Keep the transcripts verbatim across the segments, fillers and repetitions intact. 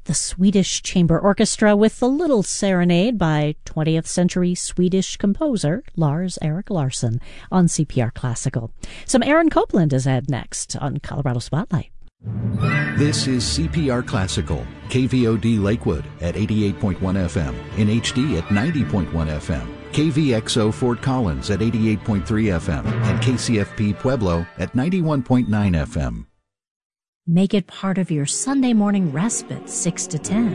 the Swedish Chamber Orchestra with the Little Serenade by twentieth century Swedish composer Lars Erik Larsson on C P R Classical. Some Aaron Copland is ahead next on Colorado Spotlight. This is C P R Classical, K V O D Lakewood at eighty-eight point one F M, in H D at ninety point one F M, K V X O Fort Collins at eighty-eight point three F M, and K C F P Pueblo at ninety-one point nine F M. Make it part of your Sunday morning respite, six to ten.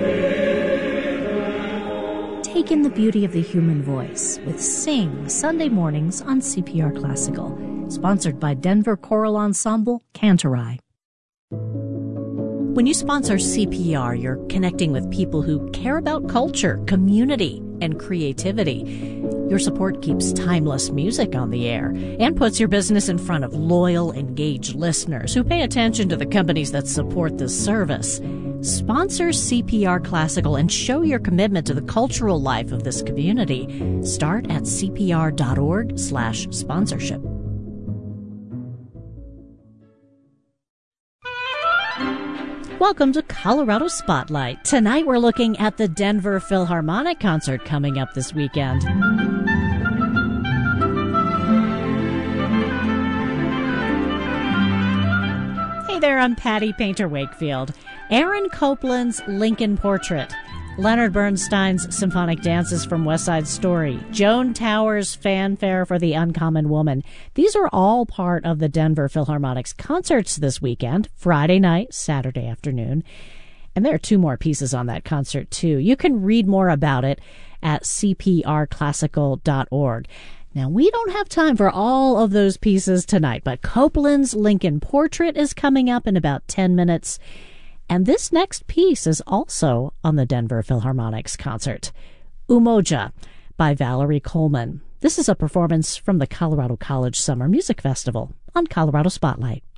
Take in the beauty of the human voice with Sing Sunday mornings on C P R Classical, sponsored by Denver Choral Ensemble, Cantorai. When you sponsor C P R, you're connecting with people who care about culture, community, and creativity. Your support keeps timeless music on the air and puts your business in front of loyal, engaged listeners who pay attention to the companies that support this service. Sponsor C P R Classical and show your commitment to the cultural life of this community. Start at cpr.org slash sponsorship. Welcome to Colorado Spotlight. Tonight we're looking at the Denver Philharmonic concert coming up this weekend. Hey there, I'm Patty Painter Wakefield. Aaron Copland's Lincoln Portrait, Leonard Bernstein's Symphonic Dances from West Side Story, Joan Towers' Fanfare for the Uncommon Woman. These are all part of the Denver Philharmonic's concerts this weekend, Friday night, Saturday afternoon. And there are two more pieces on that concert, too. You can read more about it at c p r classical dot org. Now, we don't have time for all of those pieces tonight, but Copland's Lincoln Portrait is coming up in about ten minutes. And this next piece is also on the Denver Philharmonic's concert, Umoja by Valerie Coleman. This is a performance from the Colorado College Summer Music Festival on Colorado Spotlight.